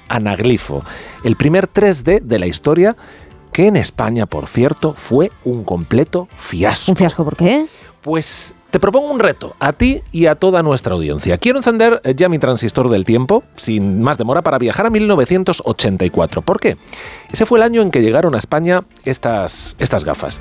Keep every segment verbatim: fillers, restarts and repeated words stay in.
Anaglifo, el primer tres D de la historia, que en España, por cierto, fue un completo fiasco. ¿Un fiasco por qué? Pues te propongo un reto, a ti y a toda nuestra audiencia. Quiero encender ya mi transistor del tiempo, sin más demora, para viajar a mil novecientos ochenta y cuatro. ¿Por qué? Ese fue el año en que llegaron a España estas, estas gafas.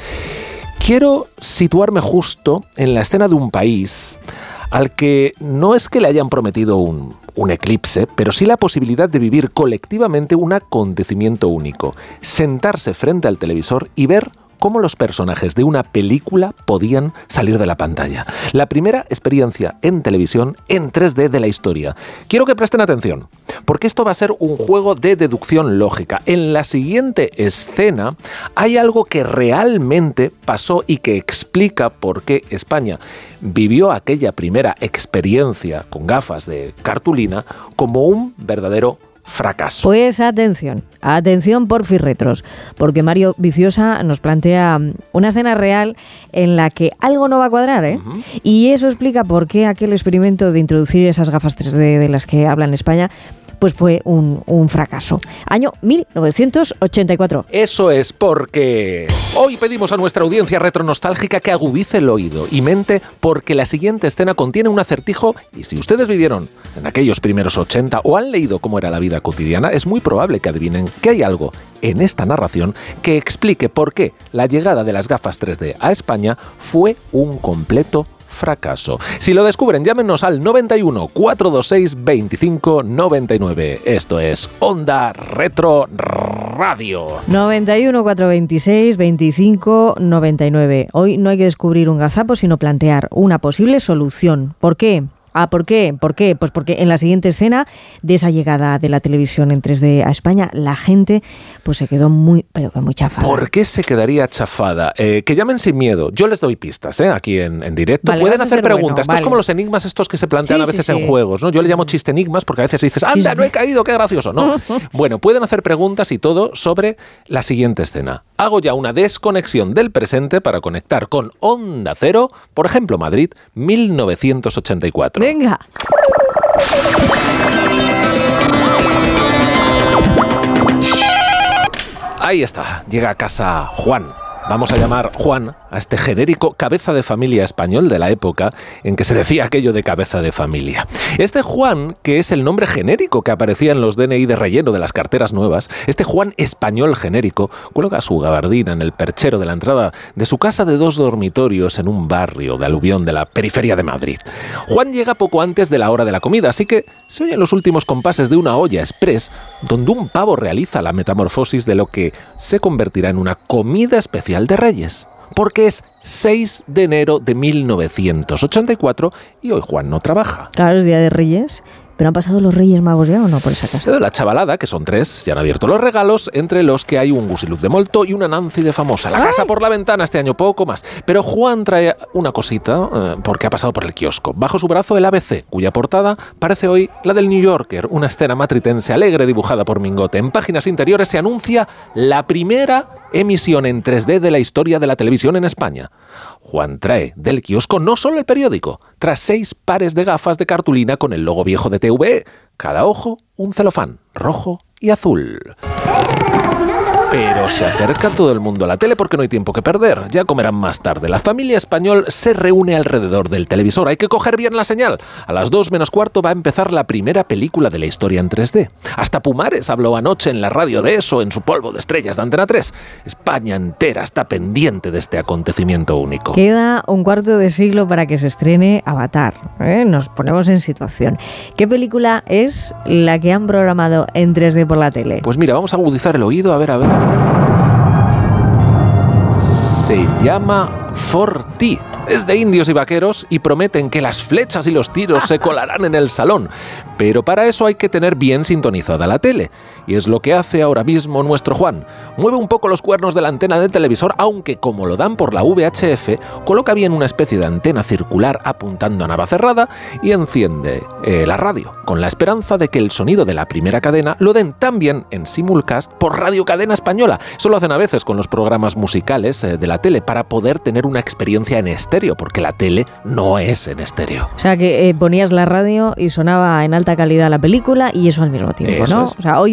Quiero situarme justo en la escena de un país al que no es que le hayan prometido un, un eclipse, pero sí la posibilidad de vivir colectivamente un acontecimiento único. Sentarse frente al televisor y ver cómo los personajes de una película podían salir de la pantalla. La primera experiencia en televisión en tres D de la historia. Quiero que presten atención, porque esto va a ser un juego de deducción lógica. En la siguiente escena hay algo que realmente pasó y que explica por qué España vivió aquella primera experiencia con gafas de cartulina como un verdadero fracaso. Pues atención, atención porfirretros, porque Mario Viciosa nos plantea una escena real en la que algo no va a cuadrar, ¿eh? Uh-huh. Y eso explica por qué aquel experimento de introducir esas gafas tres D de las que habla en España pues fue un, un fracaso. Año mil novecientos ochenta y cuatro. Eso es porque hoy pedimos a nuestra audiencia retronostálgica que agudice el oído y mente, porque la siguiente escena contiene un acertijo, y si ustedes vivieron en aquellos primeros ochenta o han leído cómo era la vida cotidiana, es muy probable que adivinen que hay algo en esta narración que explique por qué la llegada de las gafas tres D a España fue un completo fracaso. Si lo descubren, llámenos al noventa y uno, cuatrocientos veintiséis, veinticinco noventa y nueve. Esto es Onda Retro Radio. noventa y uno, cuatrocientos veintiséis, veinticinco noventa y nueve. Hoy no hay que descubrir un gazapo, sino plantear una posible solución. ¿Por qué? Ah, ¿por qué? ¿Por qué? Pues porque en la siguiente escena de esa llegada de la televisión en tres D a España, la gente pues se quedó muy, pero que muy chafada. ¿Por qué se quedaría chafada? Eh, que llamen sin miedo. Yo les doy pistas, ¿eh? Aquí en, en directo. Vale, pueden hacer preguntas. Bueno, Esto vale. es como los enigmas estos que se plantean sí, a veces sí, sí. en juegos, ¿no? Yo le llamo chiste enigmas porque a veces dices, anda, sí, no he sí. caído, qué gracioso. No. Bueno, pueden hacer preguntas y todo sobre la siguiente escena. Hago ya una desconexión del presente para conectar con Onda Cero, por ejemplo, Madrid, mil novecientos ochenta y cuatro. Venga. Ahí está, llega a casa Juan. Vamos a llamar Juan a este genérico cabeza de familia español de la época en que se decía aquello de cabeza de familia. Este Juan, que es el nombre genérico que aparecía en los D N I de relleno de las carteras nuevas, este Juan español genérico, cuelga su gabardina en el perchero de la entrada de su casa de dos dormitorios en un barrio de aluvión de la periferia de Madrid. Juan llega poco antes de la hora de la comida, así que se oyen los últimos compases de una olla express donde un pavo realiza la metamorfosis de lo que se convertirá en una comida especial de Reyes, porque es seis de enero de mil novecientos ochenta y cuatro y hoy Juan no trabaja. Claro, es Día de Reyes. ¿Pero han pasado los Reyes Magos ya o no por esa casa? La chavalada, que son tres, ya han abierto los regalos, entre los que hay un Gusiluz de Molto y una Nancy de Famosa. La casa por la ventana este año poco más. Pero Juan trae una cosita, eh, porque ha pasado por el kiosco. Bajo su brazo el A B C, cuya portada parece hoy la del New Yorker, una escena matritense alegre dibujada por Mingote. En páginas interiores se anuncia la primera emisión en tres D de la historia de la televisión en España. Juan trae del kiosco no solo el periódico, tras seis pares de gafas de cartulina con el logo viejo de T V E, cada ojo un celofán rojo y azul. Pero se acerca todo el mundo a la tele porque no hay tiempo que perder. Ya comerán más tarde. La familia español se reúne alrededor del televisor. Hay que coger bien la señal. A las dos menos cuarto va a empezar la primera película de la historia en tres D. Hasta Pumares habló anoche en la radio de eso, en su polvo de estrellas de Antena tres. España entera está pendiente de este acontecimiento único. Queda un cuarto de siglo para que se estrene Avatar, ¿eh? Nos ponemos en situación. ¿Qué película es la que han programado en tres D por la tele? Pues mira, vamos a agudizar el oído, a ver, a ver. Se llama Fortí. Es de indios y vaqueros y prometen que las flechas y los tiros se colarán en el salón. Pero para eso hay que tener bien sintonizada la tele. Y es lo que hace ahora mismo nuestro Juan. Mueve un poco los cuernos de la antena del televisor, aunque como lo dan por la V H F, coloca bien una especie de antena circular apuntando a Navacerrada y enciende eh, la radio, con la esperanza de que el sonido de la primera cadena lo den también en simulcast por Radio Cadena Española. Eso lo hacen a veces con los programas musicales eh, de la tele para poder tener una experiencia en estéreo, porque la tele no es en estéreo. O sea, que eh, ponías la radio y sonaba en alta calidad la película y eso al mismo tiempo, Eso ¿no? es. O sea, hoy